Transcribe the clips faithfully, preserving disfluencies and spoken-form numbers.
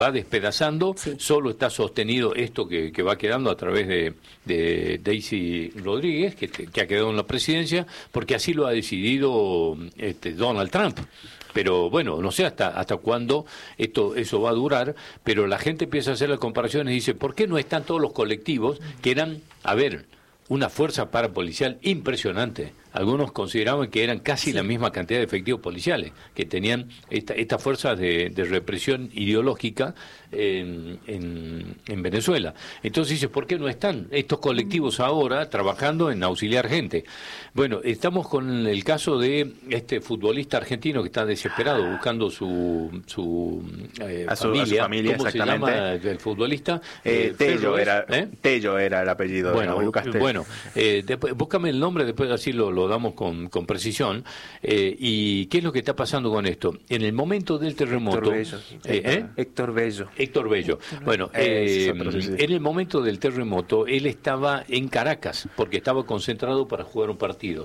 va despedazando, sí. Solo está sostenido esto que, que va quedando a través de, de Daisy Rodríguez, que, que ha quedado en la presidencia, porque así lo ha decidido este, Donald Trump. Pero bueno, no sé hasta hasta cuándo esto eso va a durar, pero la gente empieza a hacer las comparaciones y dice, ¿por qué no están todos los colectivos que eran, a ver, una fuerza parapolicial impresionante? Algunos consideraban que eran casi sí. la misma cantidad de efectivos policiales, que tenían esta, esta fuerza de, de represión ideológica en, en, en Venezuela. Entonces dice, ¿por qué no están estos colectivos ahora trabajando en auxiliar gente? Bueno, estamos con el caso de este futbolista argentino que está desesperado buscando su, su, eh, a su familia. A su familia. ¿Cómo se llama el futbolista? Eh, eh, Tello, era, ¿eh? Tello era el apellido. Bueno, de Lucas Tello. bueno eh, después, búscame el nombre, después así lo, lo damos con, con precisión. Eh, ¿Y qué es lo que está pasando con esto? En el momento del terremoto... Héctor Bello. Eh, ¿eh? Héctor Bello. Héctor Bello. Bueno, eh, en el momento del terremoto, él estaba en Caracas, porque estaba concentrado para jugar un partido.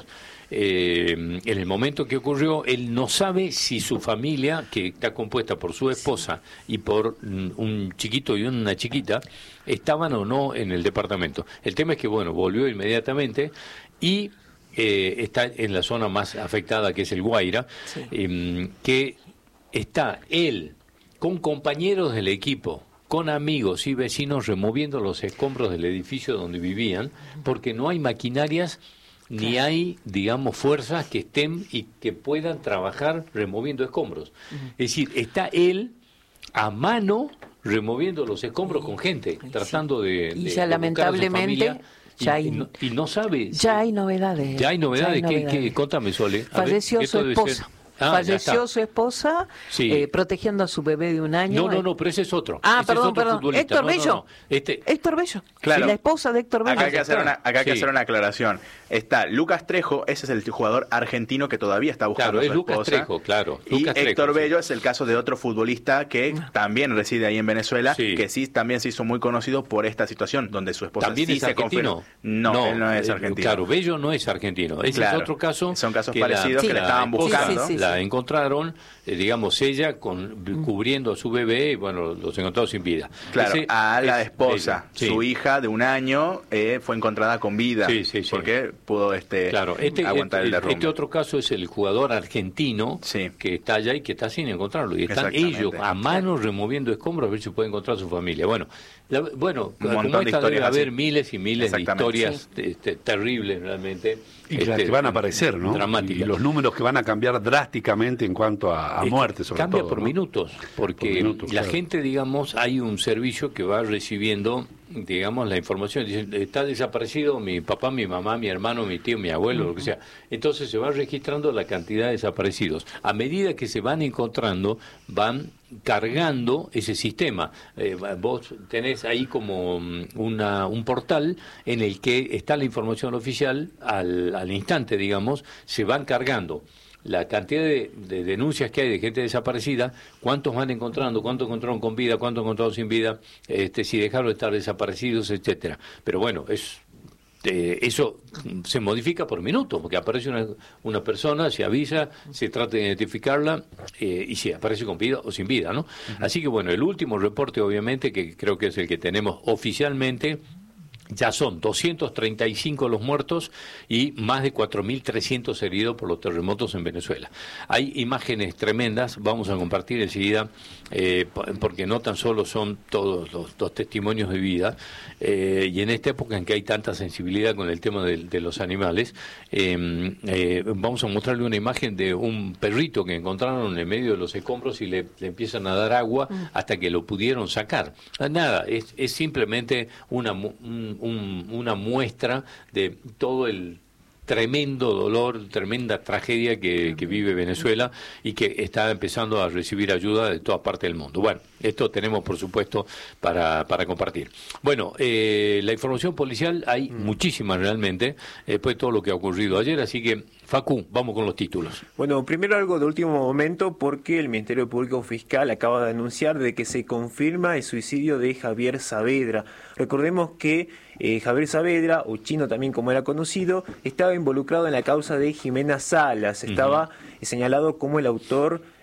Eh, en el momento que ocurrió, él no sabe si su familia, que está compuesta por su esposa y por un chiquito y una chiquita, estaban o no en el departamento. El tema es que, bueno, volvió inmediatamente y eh, está en la zona más afectada, que es el Guaira, sí. eh, que está él con compañeros del equipo, con amigos y vecinos removiendo los escombros del edificio donde vivían, porque no hay maquinarias ni claro. hay, digamos, fuerzas que estén y que puedan trabajar removiendo escombros. Uh-huh. Es decir, está él a mano removiendo los escombros con gente, sí. tratando de... Y de, ya de lamentablemente... Ya hay, y, no, y no sabe... Ya hay novedades. Ya hay novedades. Ya hay novedades. ¿Qué, qué, contame, Sole. Falleció ver, su esposa. Ah, falleció su esposa sí. eh, protegiendo a su bebé de un año. No, no, no, pero ese es otro. Ah, ese perdón, es otro perdón. Futbolista. Héctor no, Bello. No, no. Este... Héctor Bello. Claro. Sí, la esposa de Héctor Bello. Acá hay que hacer una, acá hay que sí. hacer una aclaración. Está Lucas Trejo, ese es el jugador argentino que todavía está buscando claro, a su es Lucas esposa. Trejo, claro. Y Lucas Héctor Trejo, Bello sí. es el caso de otro futbolista que también reside ahí en Venezuela, sí. que sí también se hizo muy conocido por esta situación, donde su esposa ¿También sí es se argentino? confirmó. No, no, él no es eh, argentino. Claro, Bello no es argentino. Ese claro. es otro caso. Son casos que parecidos la, que la estaban esposa, buscando. Sí, sí, sí, la sí. encontraron, eh, digamos, ella con, cubriendo a su bebé y, bueno, los encontraron sin vida. Claro, Ese a la es esposa, Bello, su sí. hija de un año eh, fue encontrada con vida. Sí, sí, sí. Porque pudo este, claro, este, aguantar este, el derrumbe. Este otro caso es el jugador argentino sí. que está allá y que está sin encontrarlo. Y están ellos a mano removiendo escombros a ver si puede encontrar a su familia. Bueno, la, bueno como esta debe haber miles y miles de historias sí. este, terribles realmente. Y este, que van a aparecer, ¿no? Dramáticas. Y los números que van a cambiar drásticamente en cuanto a, a muertes, sobre Cambia todo. por ¿no? minutos, porque por minutos, la claro. gente, digamos, hay un servicio que va recibiendo, digamos, la información. Dicen, está desaparecido mi papá, mi mamá, mi hermano, mi tío, mi abuelo, uh-huh. lo que sea. Entonces se va registrando la cantidad de desaparecidos. A medida que se van encontrando, van cargando ese sistema. Eh, vos tenés ahí como una, un portal en el que está la información oficial al, al instante, digamos, se van cargando la cantidad de, de denuncias que hay de gente desaparecida, cuántos van encontrando, cuántos encontraron con vida, cuántos encontraron sin vida, este, si dejaron de estar desaparecidos, etcétera. Pero bueno, es Eh, eso se modifica por minuto, porque aparece una, una persona, se avisa, se trata de identificarla eh, y si aparece con vida o sin vida, ¿no? Uh-huh. Así que bueno, el último reporte, obviamente, que creo que es el que tenemos oficialmente, ya son doscientos treinta y cinco los muertos y más de cuatro mil trescientos heridos por los terremotos en Venezuela. Hay imágenes tremendas, vamos a compartir enseguida, eh, porque no tan solo son todos los, los testimonios de vida, eh, y en esta época en que hay tanta sensibilidad con el tema de, de los animales, eh, eh, vamos a mostrarle una imagen de un perrito que encontraron en medio de los escombros y le, le empiezan a dar agua hasta que lo pudieron sacar. Nada, es, es simplemente una... Un, Un, una muestra de todo el tremendo dolor, tremenda tragedia que, que vive Venezuela y que está empezando a recibir ayuda de toda parte del mundo. Bueno, esto tenemos, por supuesto, para, para compartir. Bueno, eh, la información policial hay mm. muchísima realmente, después de todo lo que ha ocurrido ayer, así que, Facu, vamos con los títulos. Bueno, primero algo de último momento, porque el Ministerio Público Fiscal acaba de anunciar de que se confirma el suicidio de Javier Saavedra. Recordemos que eh, Javier Saavedra, o Chino también como era conocido, estaba involucrado en la causa de Jimena Salas, estaba uh-huh. señalado como el autor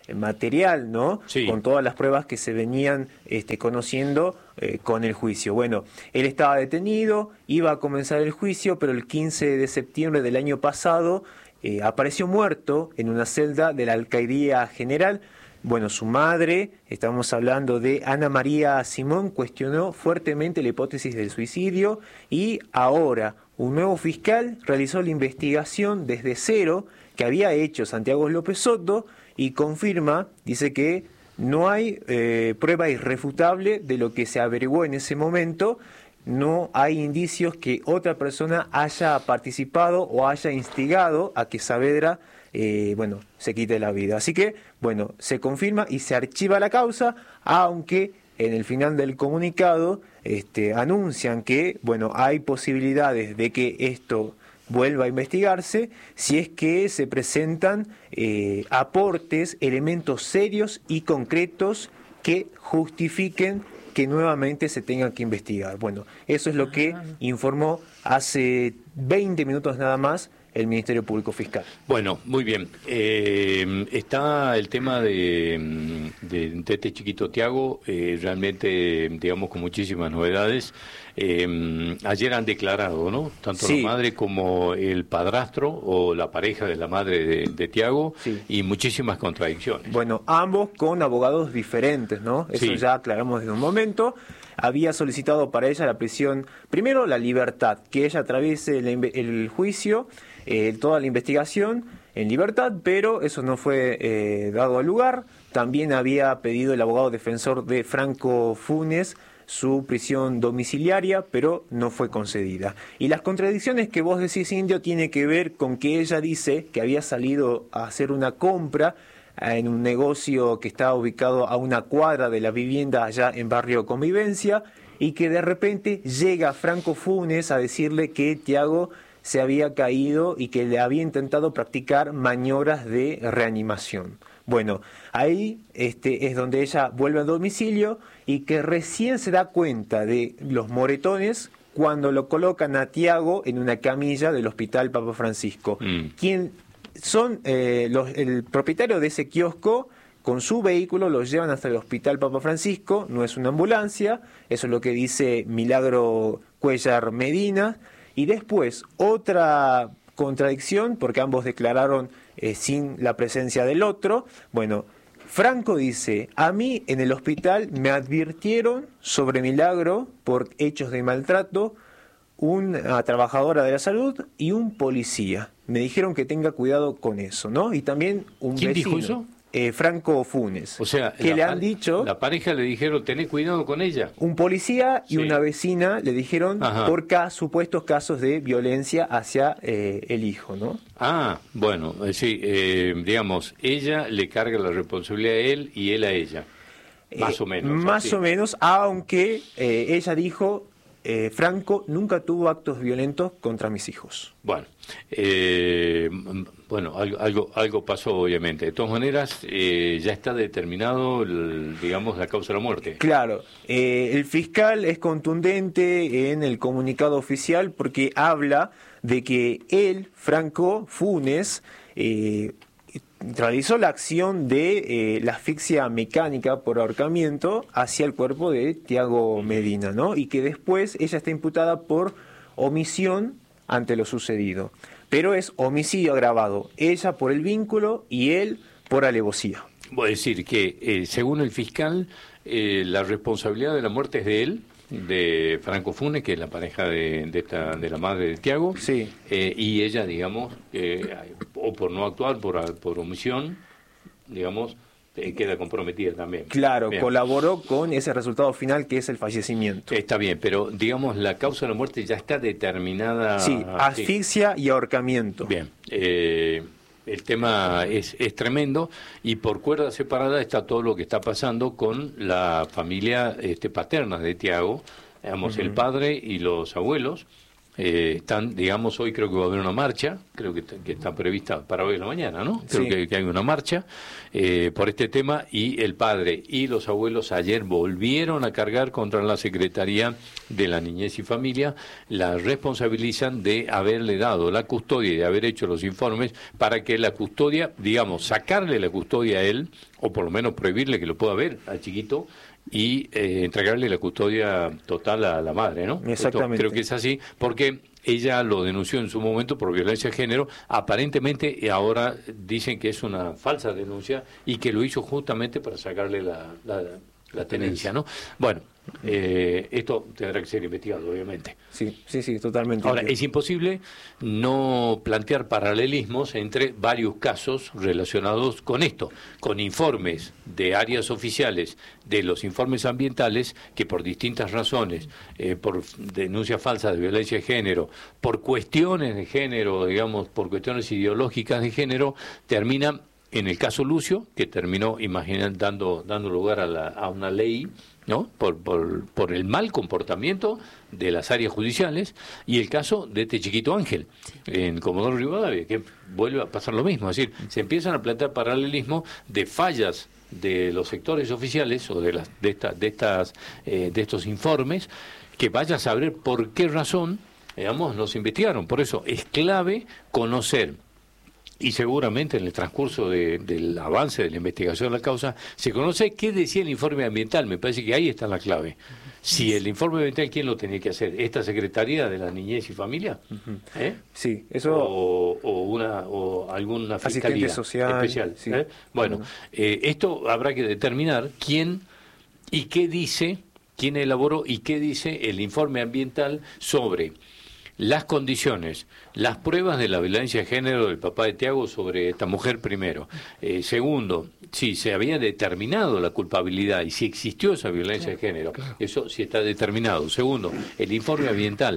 material, ¿no? Sí. Con todas las pruebas que se venían este, conociendo eh, con el juicio. Bueno, él estaba detenido, iba a comenzar el juicio, pero el quince de septiembre del año pasado eh, apareció muerto en una celda de la Alcaldía General. Bueno, su madre, estamos hablando de Ana María Simón, cuestionó fuertemente la hipótesis del suicidio y ahora un nuevo fiscal realizó la investigación desde cero que había hecho Santiago López Soto y confirma, dice que no hay eh, prueba irrefutable de lo que se averiguó en ese momento, no hay indicios que otra persona haya participado o haya instigado a que Saavedra Eh, bueno, se quite la vida. Así que, bueno, se confirma y se archiva la causa, aunque en el final del comunicado este, anuncian que, bueno, hay posibilidades de que esto vuelva a investigarse si es que se presentan eh, aportes, elementos serios y concretos que justifiquen que nuevamente se tenga que investigar. Bueno, eso es lo que informó hace veinte minutos nada más el Ministerio Público Fiscal. Bueno, muy bien. Eh, está el tema de, de, de este chiquito Tiago, eh, realmente, digamos, con muchísimas novedades. Eh, ayer han declarado, ¿no? Tanto sí. la madre como el padrastro o la pareja de la madre de, de Tiago, sí. y muchísimas contradicciones. Bueno, ambos con abogados diferentes, ¿no? Eso sí. ya aclaramos desde un momento. Había solicitado para ella la prisión, primero la libertad, que ella atraviese el, el juicio, eh, toda la investigación en libertad, pero eso no fue eh, dado al lugar. También había pedido el abogado defensor de Franco Funes su prisión domiciliaria, pero no fue concedida. Y las contradicciones que vos decís, Indio, tiene que ver con que ella dice que había salido a hacer una compra en un negocio que estaba ubicado a una cuadra de la vivienda allá en Barrio Convivencia, y que de repente llega Franco Funes a decirle que Tiago se había caído y que le había intentado practicar maniobras de reanimación. Bueno, ahí este, es donde ella vuelve al domicilio y que recién se da cuenta de los moretones cuando lo colocan a Tiago en una camilla del Hospital Papa Francisco. Mm. Quien son eh, los, el propietario de ese kiosco, con su vehículo los llevan hasta el Hospital Papa Francisco, no es una ambulancia, eso es lo que dice Milagro Cuellar Medina. Y después, otra contradicción, porque ambos declararon eh, sin la presencia del otro. Bueno, Franco dice, a mí en el hospital me advirtieron sobre Milagro por hechos de maltrato una trabajadora de la salud y un policía. Me dijeron que tenga cuidado con eso, ¿no? Y también un ¿Quién vecino. dijo eso? Eh, Franco Funes. O sea, que le han pare- dicho... La pareja le dijeron, tené cuidado con ella. Un policía y Sí. una vecina le dijeron Ajá. por ca- supuestos casos de violencia hacia eh, el hijo, ¿no? Ah, bueno, eh, sí, eh, digamos, ella le carga la responsabilidad a él y él a ella. Más Eh, o menos. Más así. o menos, aunque eh, ella dijo, eh, Franco nunca tuvo actos violentos contra mis hijos. Bueno, eh, bueno, algo, algo, algo pasó obviamente. De todas maneras, eh, ya está determinado, el, digamos, la causa de la muerte. Claro, eh, el fiscal es contundente en el comunicado oficial porque habla de que él, Franco Funes, eh, realizó la acción de eh, la asfixia mecánica por ahorcamiento hacia el cuerpo de Tiago Medina, ¿no? Y que después ella está imputada por omisión ante lo sucedido. Pero es homicidio agravado, ella por el vínculo y él por alevosía. Voy a decir que, eh, según el fiscal, eh, la responsabilidad de la muerte es de él, de Franco Funes, que es la pareja de, de, esta, de la madre de Tiago, Sí. eh, y ella, digamos, eh, o por no actuar, por, por omisión, digamos, eh, queda comprometida también. Claro, Bien. colaboró con ese resultado final que es el fallecimiento. Está bien, pero, digamos, la causa de la muerte ya está determinada. Sí, asfixia y ahorcamiento. Bien, eh, el tema es, es tremendo y por cuerda separada está todo lo que está pasando con la familia este, paterna de Tiago, digamos, uh-huh. el padre y los abuelos, Eh, están, digamos, hoy creo que va a haber una marcha, creo que, que está prevista para hoy en la mañana, ¿no? Creo sí. que, que hay una marcha eh, por este tema, y el padre y los abuelos ayer volvieron a cargar contra la Secretaría de la Niñez y Familia, la responsabilizan de haberle dado la custodia y de haber hecho los informes para que la custodia, digamos, sacarle la custodia a él, o por lo menos prohibirle que lo pueda ver al chiquito, y eh, entregarle la custodia total a la madre, ¿no? Exactamente. Esto creo que es así, porque ella lo denunció en su momento por violencia de género, aparentemente y ahora dicen que es una falsa denuncia y que lo hizo justamente para sacarle la, la, la tenencia, ¿no? Bueno, eh, esto tendrá que ser investigado, obviamente. Sí, sí, sí, totalmente. Ahora, es imposible no plantear paralelismos entre varios casos relacionados con esto, con informes de áreas oficiales, de los informes ambientales, que por distintas razones, eh, por denuncias falsas de violencia de género, por cuestiones de género, digamos, por cuestiones ideológicas de género, terminan, en el caso Lucio, que terminó, imaginan, dando, dando lugar a, la, a una ley, ¿no? Por, por, por el mal comportamiento de las áreas judiciales, y el caso de este chiquito Ángel en Comodoro Rivadavia, que vuelve a pasar lo mismo, es decir, se empiezan a plantear paralelismos de fallas de los sectores oficiales o de las de esta, de estas eh, de estos informes, que vaya a saber por qué razón, digamos, nos investigaron. Por eso es clave conocer. Y seguramente en el transcurso de, del avance de la investigación de la causa se conoce qué decía el informe ambiental. Me parece que ahí está la clave. Si el informe ambiental, ¿quién lo tenía que hacer? ¿Esta Secretaría de la Niñez y Familia? ¿Eh? Sí, eso. O, o, una, o alguna fiscalía social, especial. Sí. ¿Eh? Bueno, eh, esto habrá que determinar quién y qué dice, quién elaboró y qué dice el informe ambiental sobre las condiciones, las pruebas de la violencia de género del papá de Tiago sobre esta mujer primero. Eh, segundo, si se había determinado la culpabilidad y si existió esa violencia de género, claro. Eso sí está determinado. Segundo, el informe ambiental.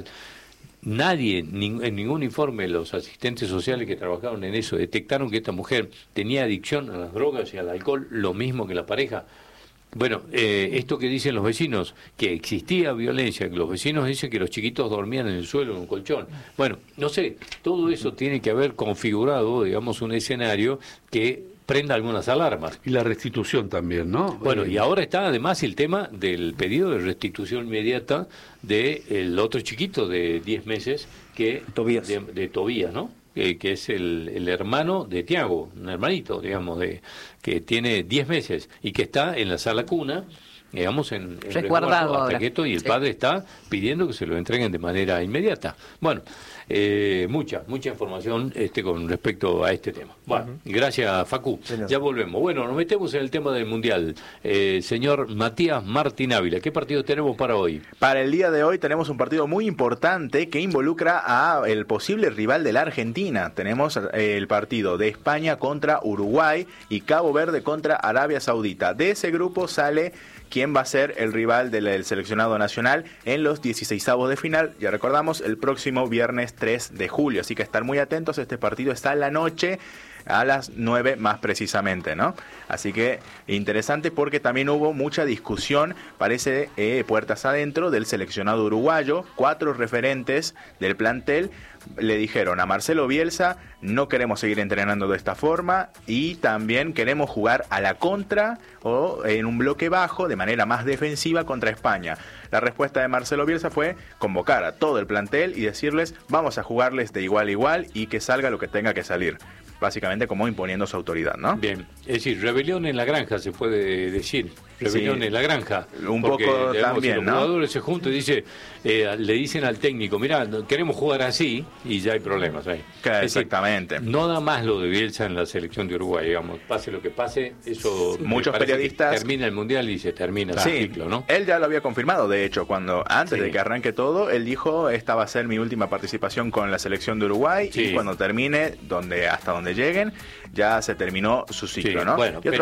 Nadie, ning, en ningún informe, los asistentes sociales que trabajaron en eso detectaron que esta mujer tenía adicción a las drogas y al alcohol, lo mismo que la pareja. Bueno, eh, esto que dicen los vecinos, que existía violencia, que los vecinos dicen que los chiquitos dormían en el suelo, en un colchón. Bueno, no sé, todo eso tiene que haber configurado, digamos, un escenario que prenda algunas alarmas. Y la restitución también, ¿no? Bueno, y ahora está además el tema del pedido de restitución inmediata del otro chiquito de diez meses, que Tobías. De, de Tobías, ¿no? Eh, que es el, el hermano de Tiago, un hermanito, digamos, de que tiene diez meses y que está en la sala cuna, digamos, en, en resguardado hasta ahora. que esto, y el Sí. padre está pidiendo que se lo entreguen de manera inmediata. Bueno, eh, mucha, mucha información este con respecto a este tema. Bueno, uh-huh. Gracias, Facu. Señor. Ya volvemos. Bueno, nos metemos en el tema del Mundial. Eh, señor Matías Martín Ávila, ¿qué partido tenemos para hoy? Para el día de hoy tenemos un partido muy importante que involucra a el posible rival de la Argentina. Tenemos el partido de España contra Uruguay y Cabo Verde contra Arabia Saudita. De ese grupo sale quién va a ser el rival del seleccionado nacional en los dieciseisavos de final. Ya recordamos, el próximo viernes tres de julio. Así que estar muy atentos, este partido está en la noche, a las nueve más precisamente, ¿no? Así que interesante porque también hubo mucha discusión, parece, eh, puertas adentro, del seleccionado uruguayo. Cuatro referentes del plantel le dijeron a Marcelo Bielsa: no queremos seguir entrenando de esta forma y también queremos jugar a la contra o en un bloque bajo de manera más defensiva contra España. La respuesta de Marcelo Bielsa fue convocar a todo el plantel y decirles: vamos a jugarles de igual a igual y que salga lo que tenga que salir. Básicamente como imponiendo su autoridad, ¿no? Bien, es decir, rebelión en la granja se puede decir. Rebelión sí, en la granja. Un porque, poco digamos, también, si los ¿no? jugadores se juntan y dice, eh, le dicen al técnico: mira, queremos jugar así, y ya hay problemas ahí. Claro, exactamente. Decir, no da más lo de Bielsa en la selección de Uruguay, digamos. Pase lo que pase, eso... Sí. Muchos periodistas... termina el Mundial y se termina el sí, ciclo, ¿no? Él ya lo había confirmado, de hecho, cuando antes sí. de que arranque todo, él dijo: esta va a ser mi última participación con la selección de Uruguay, sí. y cuando termine, donde hasta donde lleguen, ya se terminó su ciclo, sí, ¿no? Bueno, y otro... pero...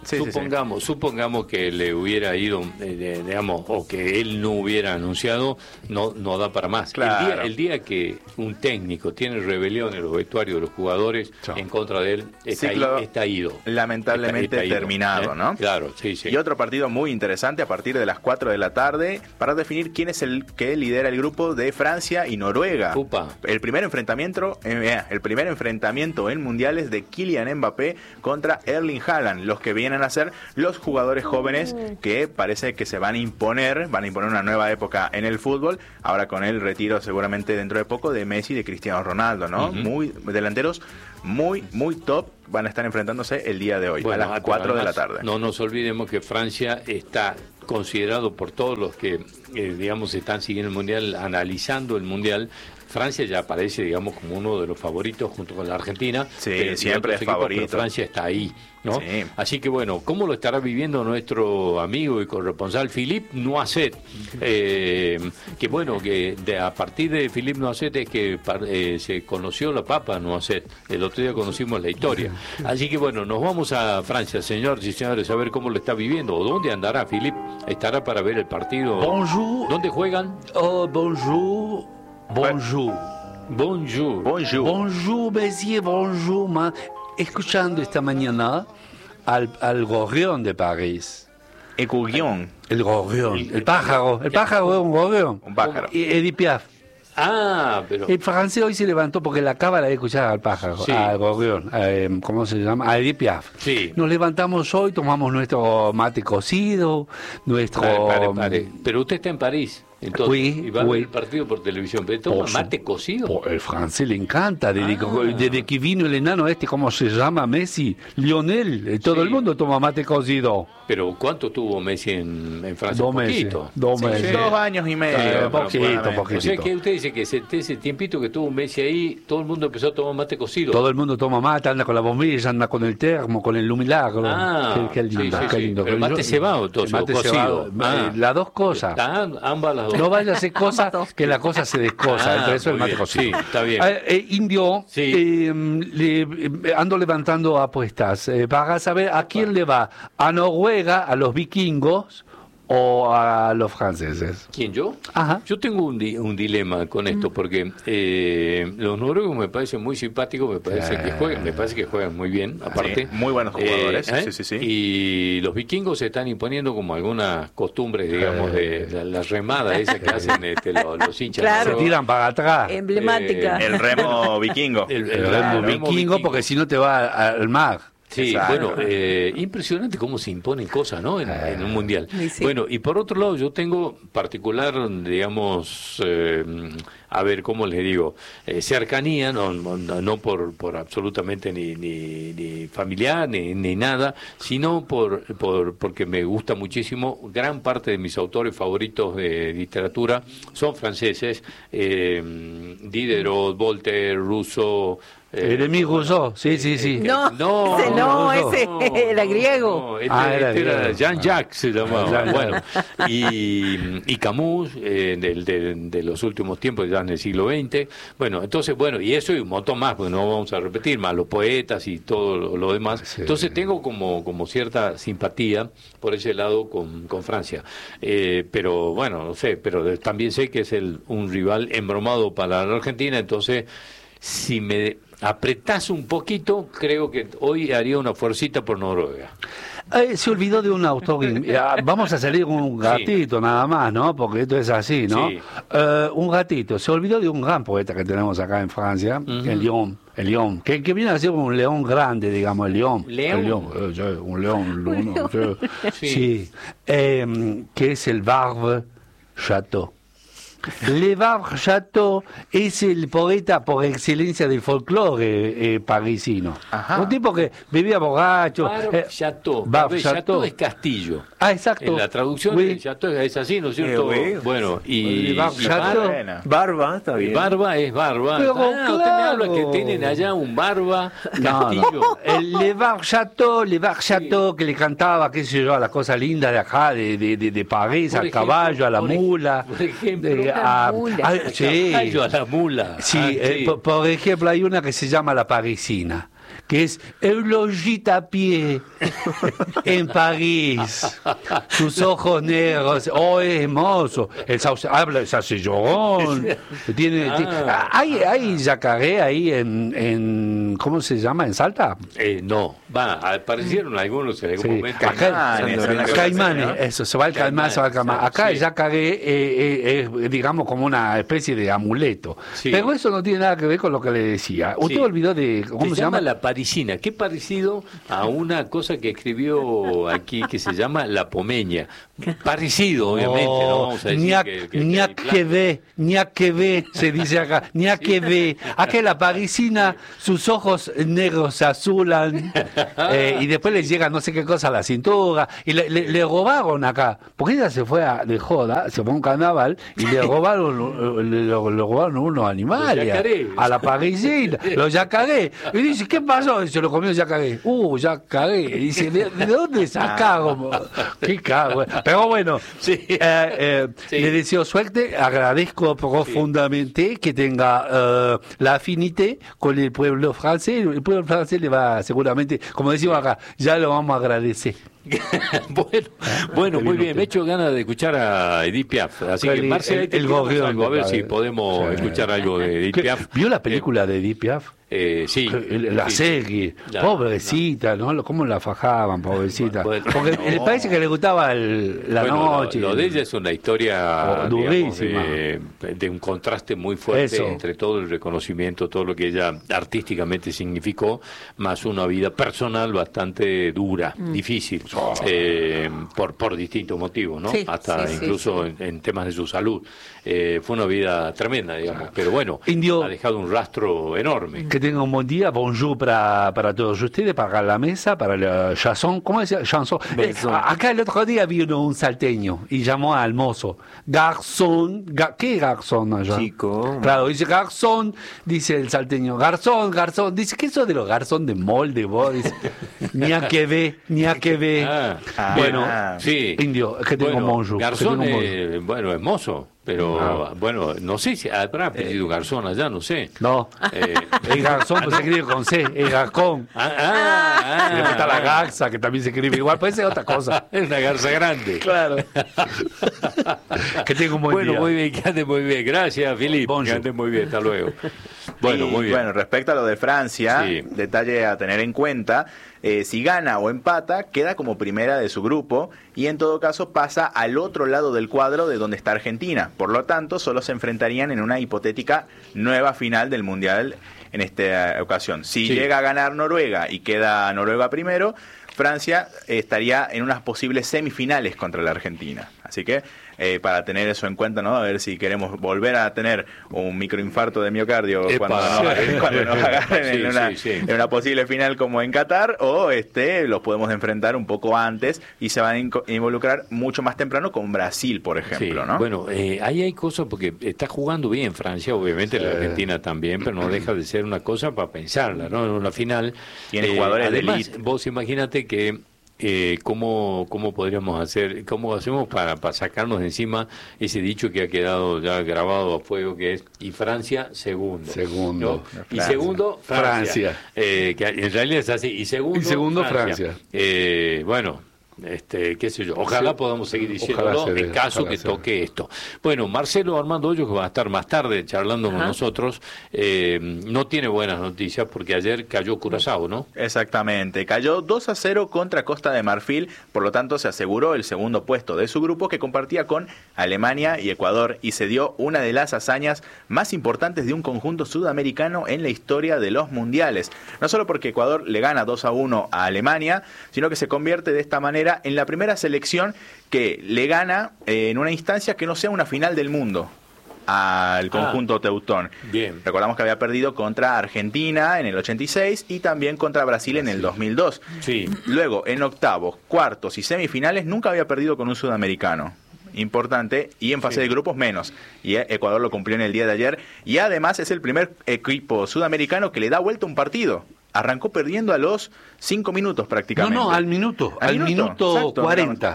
Sí, supongamos, sí, sí. supongamos que le hubiera ido, eh, digamos, o que él no hubiera anunciado, no, no da para más. Claro. El día, el día que un técnico tiene rebelión en los vestuarios de los jugadores Chao. en contra de él, está, ahí, está ido. Lamentablemente está, está terminado, ido, ¿no? Claro, sí, sí. Y otro partido muy interesante a partir de las cuatro de la tarde para definir quién es el que lidera el grupo de Francia y Noruega. Upa. El primer enfrentamiento, eh, el primer enfrentamiento en mundiales de Kylian Mbappé contra Erling Haaland, los que vienen a ser los jugadores jóvenes que parece que se van a imponer, van a imponer una nueva época en el fútbol, ahora con el retiro seguramente dentro de poco de Messi y de Cristiano Ronaldo, ¿no? Uh-huh. Muy delanteros muy, muy top van a estar enfrentándose el día de hoy, bueno, a las cuatro de la tarde. No nos olvidemos que Francia está considerado por todos los que, eh, digamos, están siguiendo el Mundial, analizando el Mundial. Francia ya aparece, digamos, como uno de los favoritos junto con la Argentina. Sí, pero siempre es favorito. Pero Francia está ahí, ¿no? Sí. Así que, bueno, ¿cómo lo estará viviendo nuestro amigo y corresponsal Philippe Noiset? Eh, que, bueno, que de, a partir de Philippe Noiset es que eh, se conoció la papa Noiset. El otro día conocimos la historia. Así que, bueno, nos vamos a Francia, señores y señores, a ver cómo lo está viviendo. ¿O dónde andará Philippe? ¿Estará para ver el partido? Bonjour. ¿Dónde juegan? Oh, bonjour. Bonjour. Bonjour. Bonjour. Bonjour, monsieur, bonjour. Ma. Escuchando esta mañana al, al gorrión de París. Écureuil. El gorrión, el, el pájaro. El pájaro es un gorrión. Un pájaro. Y Edith Piaf. Ah, pero... El francés hoy se levantó porque la cábala de escuchar al pájaro, sí. al gorrión, eh, ¿cómo se llama? A Edith Piaf. Sí. Nos levantamos hoy, tomamos nuestro mate cocido, nuestro... Pare, pare, pare. Pero usted está en París. Entonces, oui, y va oui. a ver el partido por televisión, pero toma por mate su, cocido. Por el francés le encanta, desde, ah. que, desde que vino el enano este, ¿cómo se llama? Messi, Lionel, todo sí. el mundo toma mate cocido. Pero ¿cuánto tuvo Messi en, en Francia? Dos meses. Poquito. Dos, sí, meses. dos años y medio. Eh, poquito, poquito. O sea que usted dice que ese, ese tiempito que tuvo Messi ahí, todo el mundo empezó a tomar mate cocido. Todo el mundo toma mate, anda con la bombilla, anda con el termo, con el lumilagro. Ah, qué, qué lindo, sí, sí, qué lindo. Sí. Pero el mate cebado, todo mate cocido. Cebado, ah. Las dos cosas. Ah, ambas las dos. No vaya a hacer cosas que la cosa se descosa, ah, entre eso el mate bien. cocido. Sí, está bien. Eh, eh, Indio, sí. eh, le, ando levantando apuestas eh, para saber a quién le va, a Noruega, a los vikingos o a los franceses. ¿Quién, yo? Ajá. Yo tengo un, di un dilema con esto, porque eh, los noruegos me parecen muy simpáticos, me parece eh. que juegan, me parece que juegan muy bien, aparte. Sí, muy buenos jugadores, eh, sí, sí, sí. Y los vikingos se están imponiendo como algunas costumbres, digamos, eh. de la, la remada esa que hacen este, los, los hinchas. Claro. Se tiran para atrás. Emblemática. Eh, el remo vikingo. El, el, el remo, remo vikingo, vikingo, porque si no te va al mar. Sí, exacto. Bueno, eh, impresionante cómo se imponen cosas, ¿no? En, en un mundial. Sí. Bueno, y por otro lado, yo tengo particular, digamos, eh, a ver, ¿cómo les digo? Eh, cercanía, no, no, no por, por absolutamente ni, ni, ni familiar, ni, ni nada, sino por, por porque me gusta muchísimo. Gran parte de mis autores favoritos de literatura son franceses, eh, Diderot, Voltaire, Rousseau. Eh, Rémy Rousseau, sí, sí, sí. No, no, ese, no, ese no, era griego. No, este, ah, era, este era Jean-Jacques, se llamaba. Ah, bueno, y, y Camus, eh, de, de, de los últimos tiempos, ya en el siglo veinte. Bueno, entonces, bueno, y eso y un montón más, porque no vamos a repetir, más los poetas y todo lo, lo demás. Sí. Entonces tengo como, como cierta simpatía por ese lado con, con Francia. Eh, pero bueno, no sé, pero también sé que es el, un rival embromado para la Argentina, entonces si me apretás un poquito, creo que hoy haría una fuercita por Noruega. Eh, se olvidó de un autor. Vamos a salir con un gatito sí. nada más, ¿no? Porque esto es así, ¿no? Sí. Uh, un gatito. Se olvidó de un gran poeta que tenemos acá en Francia, uh-huh. el León. El león, que, que viene a ser un león grande, digamos, el león. ¿León? El león eh, yo, un león, un león yo, sí, sí. Eh, que es el Barbe Chateau. Le Barbe Chateau es el poeta por excelencia del folclore eh, parisino. Ajá. Un tipo que vivía borracho. Barbe eh, Chateau. Barbe Chateau. Chateau es castillo. Ah, exacto. En la traducción oui. de Chateau es así, ¿no es cierto? Eh, oui. Bueno, y, Barbe y Chateau. Barba, barba, está bien. Barba es barba. Pero ah, claro. Usted me habla que tienen allá un barba castillo. No, no. El Le Barbe Chateau, Le Barbe Chateau, sí. que le cantaba, qué sé yo, a las cosas lindas de acá, de, de, de, de París, por al ejemplo, caballo, a la por mula. Por ejemplo, de, a, mula. A, sí. a la mula. Sí, ah, eh, sí. por, por ejemplo, hay una que se llama La Parisina, que es Eulogite a pie en París, sus ojos negros, oh, es hermoso, el sauce, habla de salsillón, tiene, ah. tiene, hay, hay yacaré ahí en, en, ¿cómo se llama? ¿En Salta? Eh, no, va, aparecieron algunos en algún sí. momento. Acá, Caimanes, eso, se va al Caimán, se va al Caimán. Acá sí. El yacaré eh, eh, es, digamos, como una especie de amuleto, sí. Pero eso no tiene nada que ver con lo que le decía. Usted sí. olvidó de, ¿cómo se, se llama? La parisina, qué parecido a una cosa que escribió aquí que se llama la pomeña. Parecido, obviamente, oh, no vamos a decir ni a, que, que, ni a que ve, ni a que ve, se dice acá, ni a que ve. Acá la parisina, sus ojos negros se azulan eh, y después le llega no sé qué cosa a la cintura y le, le, le robaron acá, porque ella se fue a, de joda, se fue a un carnaval y le robaron, le, le, le robaron unos animales a, a la parisina, los yacaré. Y dice, ¿qué pasó? Y se lo comió yacaré. Uh, yacaré. Y dice, ¿de, de dónde sacaron? Qué cago. Pero bueno, sí. Eh, eh, sí. le deseo suerte, agradezco profundamente sí. que tenga uh, la afinidad con el pueblo francés. El pueblo francés le va seguramente, como decimos acá, ya lo vamos a agradecer. bueno, bueno, muy bien. Me he hecho ganas de escuchar a Edith Piaf. Así que, Marcela, el, el, el gorrión, algo, a ver si podemos sí. escuchar algo de Edith Piaf. ¿Vio la película eh, de Edith Piaf? Eh, sí. La sí, serie. La, pobrecita, ¿no? ¿Cómo la fajaban, pobrecita? Bueno, Porque no. le parece que le gustaba el, la bueno, noche. Lo, lo de ella es una historia oh, durísima. Digamos, de, de un contraste muy fuerte Eso. entre todo el reconocimiento, todo lo que ella artísticamente significó, más una vida personal bastante dura, mm. difícil. Eh, por por distintos motivos, ¿no? Sí, Hasta sí, incluso sí, sí. En, en temas de su salud. Eh, fue una vida tremenda, digamos, pero bueno, Indio, ha dejado un rastro enorme. Que tenga un buen día, bonjour para, para todos ustedes, para la mesa, para la chanson, ¿cómo decía? Chanson. Eh, acá el otro día vino un salteño y llamó al mozo, garzón, ga, ¿qué garzón allá? Chico. Claro, dice garzón, dice el salteño, garzón, garzón, dice, ¿qué eso de los garzón de molde, vos? Dice, ni a que ve, ni a que ve. Ah, ah, bueno, ah, sí. Indio, que tengo bueno, bonjour. Garzón, que tengo es, bueno, es mozo. Pero, ah. bueno, no sé si habrá apellido eh, Garzón allá, no sé. No, eh, el Garzón pues, se escribe con C, el Garcón. Ah, ah, ah, y después está la Garza, que también se escribe igual, puede ser otra cosa. Es una garza grande. Claro. Que tenga un buen bueno, día. Bueno, muy bien, que ande muy bien. Gracias, Filipe. Que ande muy bien, hasta luego. Bueno, y, muy bien. Bueno, respecto a lo de Francia, sí. detalle a tener en cuenta, eh, si gana o empata, queda como primera de su grupo y en todo caso pasa al otro lado del cuadro de donde está Argentina. Por lo tanto, solo se enfrentarían en una hipotética nueva final del Mundial en esta ocasión. Si sí. llega a ganar Noruega y queda Noruega primero, Francia estaría en unas posibles semifinales contra la Argentina. Así que eh, para tener eso en cuenta, ¿no? A ver si queremos volver a tener un microinfarto de miocardio cuando nos, cuando nos agarren sí, en, una, sí, sí. en una posible final como en Qatar, o este los podemos enfrentar un poco antes y se van a involucrar mucho más temprano con Brasil, por ejemplo, sí. ¿no? Bueno, eh, ahí hay cosas porque está jugando bien Francia, obviamente sí. la Argentina también, pero no deja de ser una cosa para pensarla, ¿no? En una final. Tiene eh, jugadores además, de elite. Vos imagínate que Eh, ¿cómo, ¿Cómo podríamos hacer, cómo hacemos para, para sacarnos de encima ese dicho que ha quedado ya grabado a fuego, que es y Francia segundo? Segundo. ¿No? Y segundo, Francia. Francia. Eh, que en realidad es así. Y segundo, y segundo Francia. Francia. Eh, bueno. Este, qué sé yo, ojalá sí. podamos seguir diciéndolo en caso que sea. toque esto. Bueno, Marcelo Armando Hoyos, que va a estar más tarde charlando Ajá. con nosotros, eh, no tiene buenas noticias porque ayer cayó Curazao, ¿no? Exactamente, cayó dos a cero contra Costa de Marfil, por lo tanto se aseguró el segundo puesto de su grupo que compartía con Alemania y Ecuador y se dio una de las hazañas más importantes de un conjunto sudamericano en la historia de los mundiales. No solo porque Ecuador le gana dos a uno a Alemania, sino que se convierte de esta manera en la primera selección que le gana eh, en una instancia que no sea una final del mundo al conjunto ah, teutón. Bien. Recordamos que había perdido contra Argentina en el ochenta y seis y también contra Brasil en el dos mil dos. Sí. Luego, en octavos, cuartos y semifinales nunca había perdido con un sudamericano. Importante, y en fase sí. de grupos menos. Y Ecuador lo cumplió en el día de ayer. Y además es el primer equipo sudamericano que le da vuelta un partido. Arrancó perdiendo a los cinco minutos prácticamente. No, no, al minuto, al, al minuto, minuto cuarenta.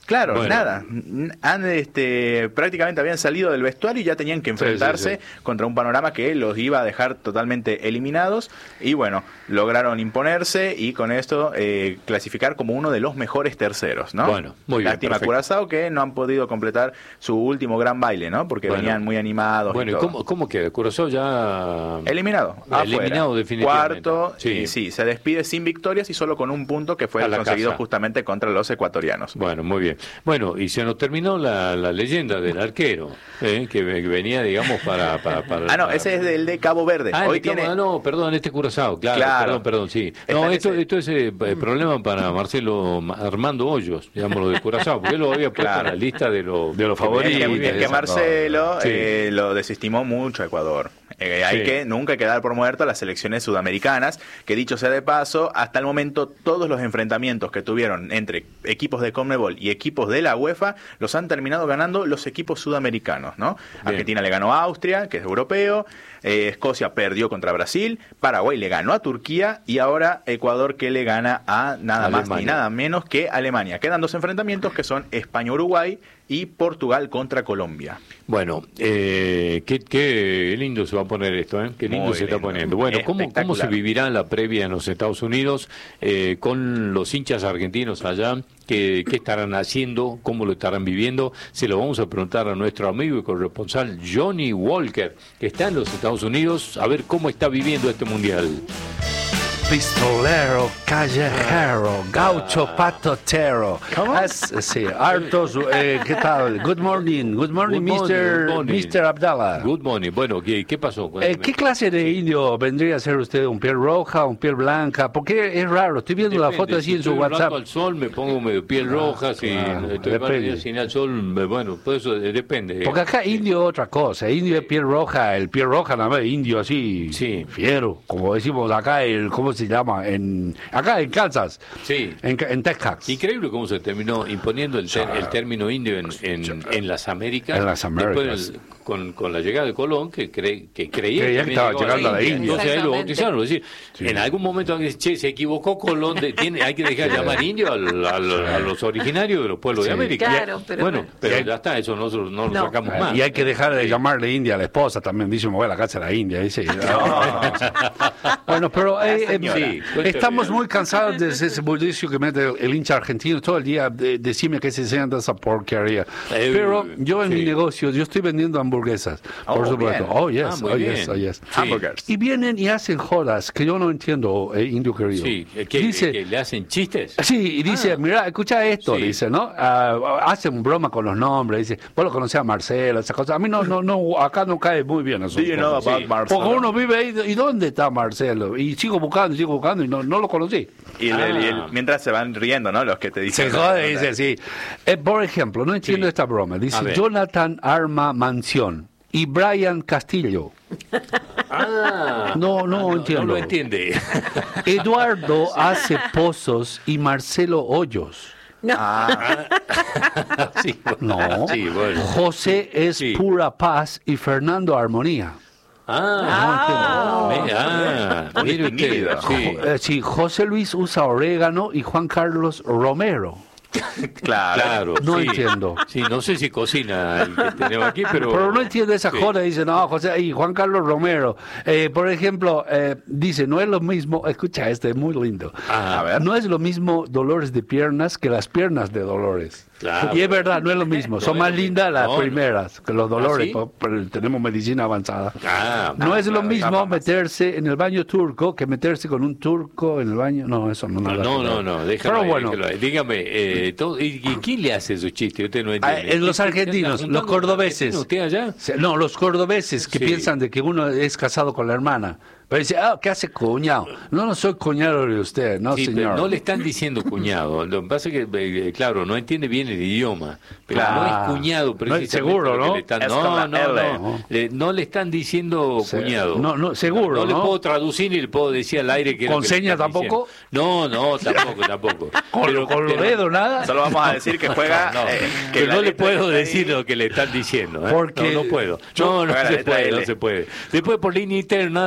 Claro, bueno. nada. Han, este, prácticamente habían salido del vestuario y ya tenían que enfrentarse sí, sí, sí. contra un panorama que los iba a dejar totalmente eliminados. Y bueno, lograron imponerse y con esto eh, clasificar como uno de los mejores terceros, ¿no? Bueno, muy bien. Lástima Curazao que no han podido completar su último gran baile, ¿no? Porque bueno, venían muy animados. Bueno, y todo. ¿cómo, ¿cómo queda? Curazao ya... Eliminado. Eliminado afuera. definitivamente. Cuarto, sí. Y, sí, se despide sin victorias y solo con un punto que fue el conseguido casa. justamente contra los ecuatorianos. Bueno, muy bien. Bueno, y se nos terminó la, la leyenda del arquero, ¿eh? que, que venía, digamos, para... para, para ah, no, para... ese es del de Cabo Verde. Ah, Hoy de Cabo, tiene... ah, no, perdón, este Curazao, claro, claro. perdón, perdón, sí. No, esto, ese... esto es eh, problema para Marcelo Armando Hoyos, digamos, lo de Curazao, porque él lo había puesto claro. en la lista de, lo, de los favoritos. Es que, es que Marcelo sí. eh, lo desestimó mucho a Ecuador. Eh, hay sí. que nunca hay que dar por muerto a las selecciones sudamericanas, que dicho sea de paso, hasta el momento todos los enfrentamientos que tuvieron entre equipos de Conmebol y equipos de la UEFA los han terminado ganando los equipos sudamericanos, ¿no? Bien. Argentina le ganó a Austria, que es europeo, eh, Escocia perdió contra Brasil, Paraguay le ganó a Turquía y ahora Ecuador que le gana a nada Alemania. más ni nada menos que Alemania. Quedan dos enfrentamientos que son España-Uruguay y Portugal contra Colombia. Bueno, eh, qué, qué lindo se va a poner esto, ¿eh? Qué lindo Muy se lindo. está poniendo. Bueno, ¿cómo, ¿cómo se vivirá la previa en los Estados Unidos eh, con los hinchas argentinos allá? ¿Qué, ¿Qué estarán haciendo? ¿Cómo lo estarán viviendo? Se lo vamos a preguntar a nuestro amigo y corresponsal Johnny Walker, que está en los Estados Unidos, a ver cómo está viviendo este mundial. Pistolero, callejero, gaucho, patotero. ¿Cómo? As, sí, hartos, eh, ¿qué tal? Good morning, good morning, good mister Morning. mister Abdallah. Good morning. Bueno, ¿qué, qué pasó? Eh, ¿Qué clase de sí. indio vendría a ser usted? ¿Un piel roja, un piel blanca? Porque es raro, estoy viendo Depende. la foto así si en su WhatsApp. Al sol me pongo medio piel roja, si ah, estoy sin al sol, bueno, pues eso depende. Porque acá indio es otra cosa, indio es piel roja, el piel roja nada más, indio así, sí. fiero, como decimos acá, el ¿cómo se llama? En acá en Kansas, sí. en, en Texas. Increíble cómo se terminó imponiendo el, ter, el término indio en, en, en las Américas. En las Américas. Después, con, con la llegada de Colón, que, cre, que creía, creía que, que estaba llegando a la India. Entonces ahí lo bautizaron. Es decir, sí. en algún momento, che, se equivocó Colón, de, tiene, hay que dejar de llamar indio al, al, a los originarios de los pueblos sí. de América. Claro, pero bueno, bueno, pero ya está, eso nosotros no, no lo sacamos eh, más. Y hay que dejar de llamarle india a la esposa, también dice, me voy a la casa de la India. Dice, no. Bueno, pero eh, eh, sí, estamos muy cansados de ese bullicio que mete el, el hincha argentino todo el día, de, decime que se enseñan de esa porquería. Eh, pero yo en sí. mi negocio, yo estoy vendiendo hamburguesas. Oh, por supuesto. Bien. Oh, yes, ah, oh, yes, oh, yes. Sí. Hamburgers. Y vienen y hacen jodas que yo no entiendo, eh, indio querido. Sí, que, dice, que le hacen chistes. Sí, y dice, ah. mira, escucha esto, sí. dice, ¿no? Uh, hacen broma con los nombres, dice, vos lo conocés a Marcelo, esas cosas. A mí no, no, no, acá no cae muy bien eso. Sí, no, sí. Porque uno vive ahí, ¿y dónde está Marcelo? Y sigo buscando, sigo buscando y no, no lo conocí. Y, ah. el, y el, mientras se van riendo, ¿no? Los que te dicen. Se jode, dice, sí. Eh, por ejemplo, no entiendo sí. esta broma. Dice, Jonathan arma mansión. Y Brian Castillo. Ah, no, no, no entiendo. No lo entiende. Eduardo hace pozos y Marcelo hoyos. No. Ah. sí, no. Sí, bueno. José es sí. pura paz y Fernando armonía. Ah, no, ah, ah mire usted. Sí. Eh, sí, José Luis usa orégano y Juan Carlos Romero. Claro, claro, no sí. entiendo. Sí, no sé si cocina el que tenemos aquí, pero... Pero no entiende esa sí. joda, dice, no, José, y Juan Carlos Romero, eh, por ejemplo, eh, dice, no es lo mismo, escucha este, es muy lindo, ah, a ver. No es lo mismo Dolores de piernas que las piernas de Dolores. Claro. Y es verdad, no es lo mismo, son no más lindas las no, primeras que los Dolores, ¿Ah, sí? pero tenemos medicina avanzada. Ah, no ah, es lo claro, mismo meterse en el baño turco que meterse con un turco en el baño, no, eso no. No, no, no, no, déjame, pero bueno, déjalo, dígame, eh, todo, ¿y, ¿y quién le hace esos chistes? Usted no entiende. Ah, los argentinos, los cordobeses. ¿Usted allá? No, los cordobeses que sí. piensan de que uno es casado con la hermana. Pero dice, ah, ¿qué hace cuñado? No, no soy cuñado de usted, no, sí, señor. No le están diciendo cuñado. Lo que pasa es que, eh, claro, no entiende bien el idioma. Pero claro. no es cuñado, pero no es seguro, ¿no? Le están, no, no, no, no. Le, no le están diciendo sí. cuñado. No, no, seguro, no, no, ¿no? le puedo traducir ni le puedo decir al aire que... ¿Con que señas tampoco? Diciendo. No, no, tampoco, tampoco. ¿Con, pero, con los dedos, nada? Solo vamos a decir que juega... No, eh, que pero no le puedo decir lo que le están diciendo. ¿eh? Porque... No, no puedo. No, no se puede, no se puede. Después por línea interna lo llamo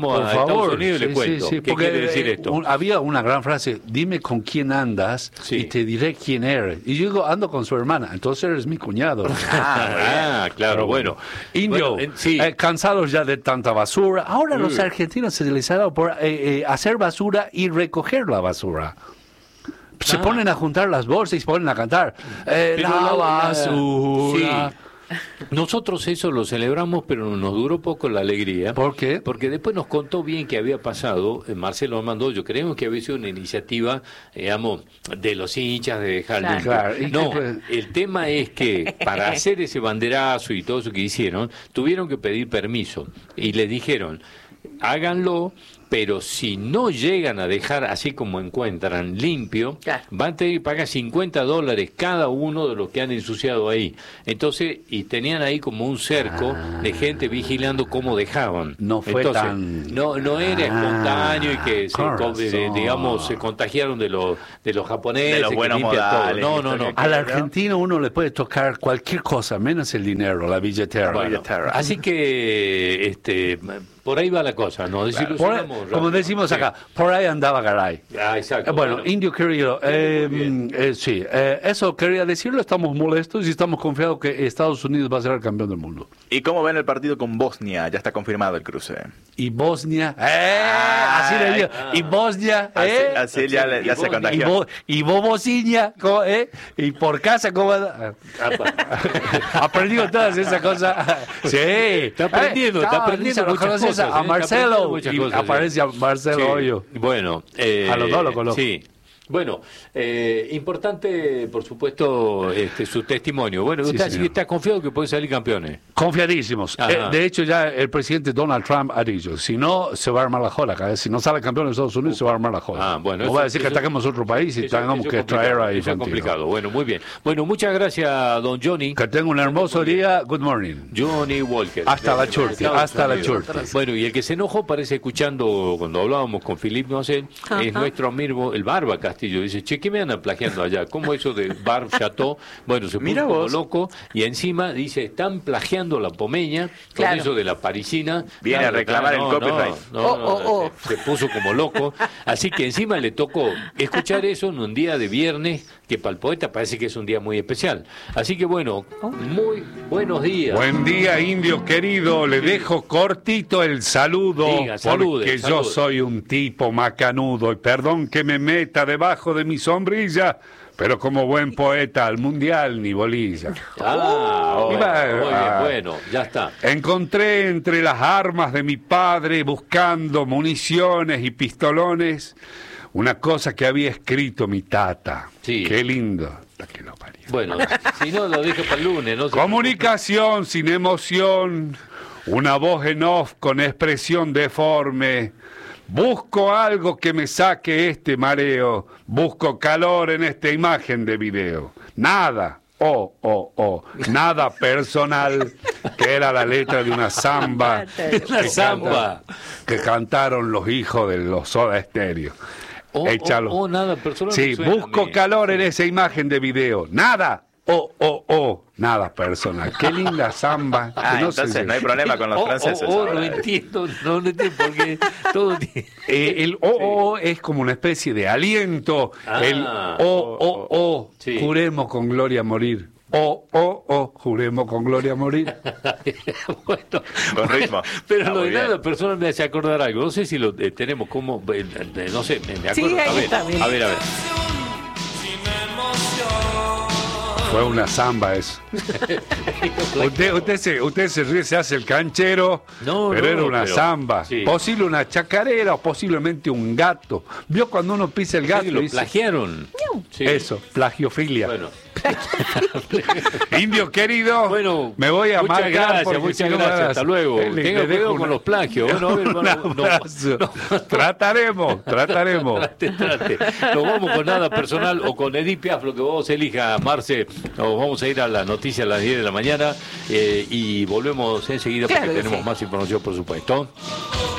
vamos por a favor. Estados Unidos y sí, le cuento. Sí, sí, ¿Qué quiere decir esto? Un, había una gran frase, dime con quién andas sí. y te diré quién eres. Y yo digo, ando con su hermana, entonces eres mi cuñado. Ah, ah claro, bueno. Indio, bueno, eh, sí. eh, cansados ya de tanta basura. Ahora uh. los argentinos se les ha dado por eh, eh, hacer basura y recoger la basura. Se ah. ponen a juntar las bolsas y se ponen a cantar. Eh, la, la basura. Sí. Nosotros eso lo celebramos, pero nos duró poco la alegría. ¿Por qué? Porque después nos contó bien que había pasado, eh, Marcelo mandó, yo creemos que había sido una iniciativa, digamos, de los hinchas de dejar claro. claro. No, pues... el tema es que para hacer ese banderazo y todo eso que hicieron, tuvieron que pedir permiso y les dijeron, háganlo, pero si no llegan a dejar así como encuentran limpio, claro. van a tener que pagar cincuenta dólares cada uno de los que han ensuciado ahí. Entonces, y tenían ahí como un cerco ah. de gente vigilando cómo dejaban. No fue Entonces, tan... No, no era espontáneo ah, y que, se, digamos, se contagiaron de los, de los japoneses. De los buenos modales. Todo. No, no, no. Al argentino uno le puede tocar cualquier cosa, menos el dinero, la billetera. Bueno, billetera. Así que, este... por ahí va la cosa, ¿no? Desilusionamos. Por, como decimos acá, sí. por ahí andaba Garay. Ah, exacto. Bueno, bueno, Indio querido, eh, eh, sí, eh, eso quería decirlo, estamos molestos y estamos confiados que Estados Unidos va a ser el campeón del mundo. ¿Y cómo ven el partido con Bosnia? Ya está confirmado el cruce. Y Bosnia, eh, así le digo, ah, y Bosnia, eh, así, así ya, ya se contagió. Y, bo, y Bobosinia, eh, y por casa, ¿cómo? Aprendido todas esas cosas. Sí, está aprendiendo, eh, está aprendiendo muchas cosas. A Marcelo, y cosas, aparece sí. a Marcelo sí. Hoyo. Bueno, eh, a los dos lo conozco. Sí. Bueno, eh, importante, por supuesto, este, su testimonio. Bueno, sí, usted está confiado que pueden salir campeones. Confiadísimos. Eh, de hecho, ya el presidente Donald Trump ha dicho, si no, se va a armar la joda. Si no sale campeón de Estados Unidos, uh, se va a armar la joda. Ah, bueno, no va a decir eso, que ataquemos otro país y eso, tengamos eso que traer a Eso es complicado. Bueno, muy bien. Bueno, muchas gracias, don Johnny. Que tenga un hermoso día. Good morning. Johnny Walker. Hasta la churti. Hasta la churti. Bueno, y el que se enojó parece escuchando, cuando hablábamos con Philippe Noce, es nuestro amigo, el Barba Castillo. Dice, che, ¿qué me andan plagiando allá? ¿Cómo eso de Bar Chateau? Bueno, se puso Mira como vos. loco y encima dice, están plagiando la Pomeña claro. con eso de la parisina. Viene claro, a reclamar claro, no, el copyright. No, no, oh, oh, oh. Se, se puso como loco. Así que encima le tocó escuchar eso en un día de viernes, que para el poeta parece que es un día muy especial. Así que bueno, muy buenos días. Buen día, Indio querido. Le dejo cortito el saludo. Diga, salude, porque salude. yo soy un tipo macanudo y perdón que me meta debajo de mi sombrilla, pero como buen poeta al mundial ni bolilla. Ah, oh, Iba, muy bien, ah, bueno, ya está. Encontré entre las armas de mi padre, buscando municiones y pistolones, una cosa que había escrito mi tata. Sí. Qué lindo. La que lo parió. Bueno, si no lo dejo para el lunes, ¿no? Comunicación sin emoción, una voz en off con expresión deforme. Busco algo que me saque este mareo. Busco calor en esta imagen de video. Nada, oh, oh, oh, nada personal, que era la letra de una samba. Una samba. Que cantaron los hijos de los Soda Stereo. Oh, Échalo. Oh, oh, nada personal. Sí, busco calor en esa imagen de video. Nada. Oh, oh, oh, nada personal. Qué linda samba. Ah, no entonces sé, no hay problema con los oh, franceses. Oh, oh, no entiendo, no, no entiendo porque todo tiene... eh, el oh, oh es como una especie de aliento. Ah, el oh, oh, oh, sí. Juremos con gloria a morir. Oh, oh, oh, juremos con gloria a morir. Bueno, con ritmo. Pero ah, lo de nada personal me hace acordar algo. No sé si lo eh, tenemos como... Eh, eh, no sé, me acuerdo. Sí, a, ver, está bien. a ver, a ver. Fue una samba eso. usted, usted, se, usted se ríe, se hace el canchero, no, pero no, era una pero, samba. Sí. Posible una chacarera o posiblemente un gato. ¿Vio cuando uno pisa el gato? Sí, lo dice, plagiaron. Sí. Eso, plagiofilia. Bueno. Indio querido, bueno, me voy a muchas marcar gracias, muchas gracias, gracias, hasta luego. Le, Tenga cuidado con los plagios. Bueno, a ver, bueno, no, no, trataremos, trataremos. Trate, trate. Nos vamos con nada personal o con Edith Piaf, lo que vos elija, Marce. Nos vamos a ir a la noticia a las diez de la mañana eh, y volvemos enseguida claro porque tenemos sí. más información, por supuesto.